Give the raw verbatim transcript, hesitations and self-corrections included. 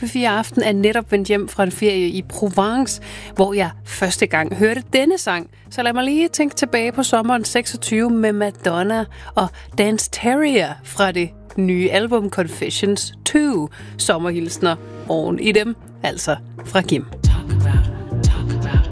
P fire Aften er netop vendt hjem fra en ferie i Provence, hvor jeg første gang hørte denne sang. Så lad mig lige tænke tilbage på sommeren seksogtyve med Madonna og Dance Terrier fra det nye album Confessions to. Sommerhilsner oven i dem, altså fra Kim.